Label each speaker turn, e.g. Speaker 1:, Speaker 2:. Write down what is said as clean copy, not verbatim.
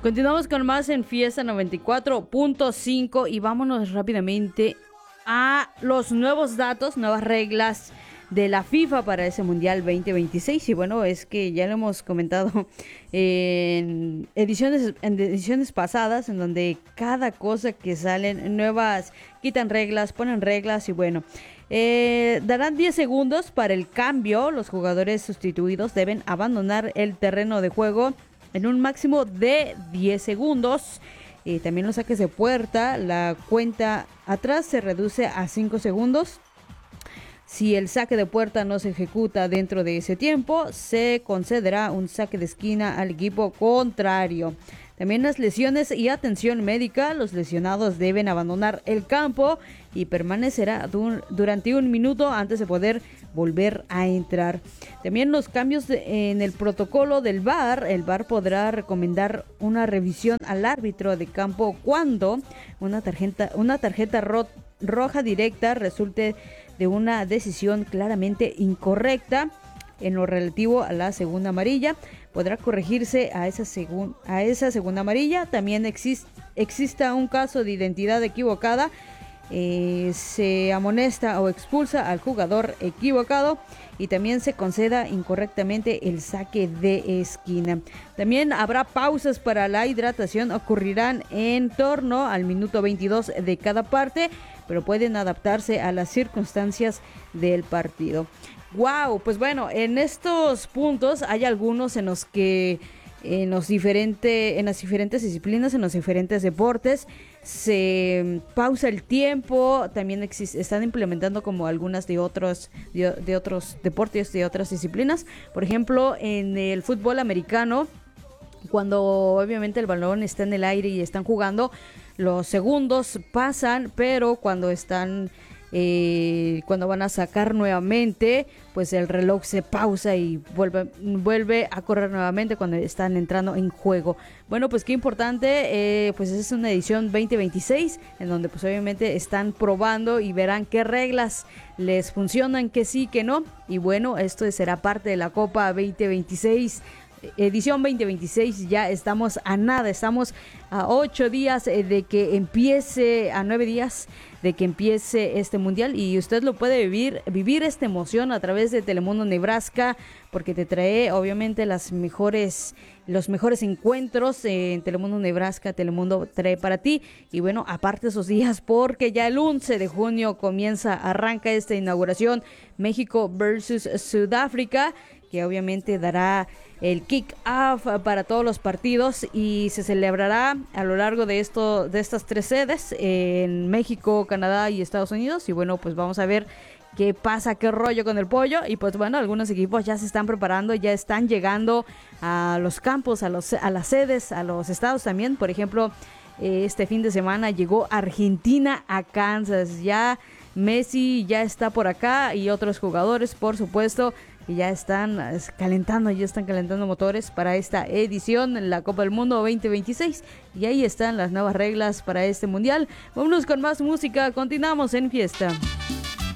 Speaker 1: Continuamos con más en Fiesta 94.5 y vámonos rápidamente a los nuevos datos, nuevas reglas de la FIFA para ese Mundial 2026. Y bueno, es que ya lo hemos comentado en ediciones pasadas, en donde cada cosa que salen nuevas, quitan reglas, ponen reglas y bueno, darán 10 segundos para el cambio. Los jugadores sustituidos deben abandonar el terreno de juego en un máximo de 10 segundos. También los saques de puerta, la cuenta atrás se reduce a 5 segundos. Si el saque de puerta no se ejecuta dentro de ese tiempo, se concederá un saque de esquina al equipo contrario. También las lesiones y atención médica. Los lesionados deben abandonar el campo y permanecerá durante un minuto antes de poder volver a entrar. También los cambios en el protocolo del VAR. El VAR podrá recomendar una revisión al árbitro de campo cuando una tarjeta roja directa resulte de una decisión claramente incorrecta. En lo relativo a la segunda amarilla, podrá corregirse a esa segunda amarilla. También exista un caso de identidad equivocada, se amonesta o expulsa al jugador equivocado y también se conceda incorrectamente el saque de esquina. También habrá pausas para la hidratación, ocurrirán en torno al minuto 22 de cada parte, pero pueden adaptarse a las circunstancias del partido. Wow, pues bueno, en estos puntos hay algunos en los que en las diferentes disciplinas, en los diferentes deportes, se pausa el tiempo. También están implementando como algunas de otros deportes, de otras disciplinas. Por ejemplo, en el fútbol americano, cuando obviamente el balón está en el aire y están jugando, los segundos pasan, pero cuando van a sacar nuevamente, pues el reloj se pausa y vuelve a correr nuevamente cuando están entrando en juego. Bueno, pues qué importante, pues es una edición 2026 en donde pues obviamente están probando y verán qué reglas les funcionan, que sí, que no. Y bueno, esto será parte de la Copa 2026. Edición 2026, ya estamos a nada, estamos a 8 días de que empiece, a 9 días de que empiece este mundial, y usted lo puede vivir esta emoción a través de Telemundo Nebraska, porque te trae obviamente los mejores encuentros en Telemundo Nebraska. Telemundo trae para ti, y bueno, aparte esos días, porque ya el 11 de junio arranca esta inauguración, México versus Sudáfrica, que obviamente dará el kick-off para todos los partidos y se celebrará a lo largo de estas 3 sedes en México, Canadá y Estados Unidos. Y bueno, pues vamos a ver qué pasa, qué rollo con el pollo. Y pues bueno, algunos equipos ya se están preparando, ya están llegando a los campos, a las sedes, a los estados también. Por ejemplo, este fin de semana llegó Argentina a Kansas. Ya Messi ya está por acá y otros jugadores, por supuesto, y ya están calentando motores para esta edición en la Copa del Mundo 2026. Y ahí están las nuevas reglas para este mundial. Vámonos con más música, continuamos en Fiesta.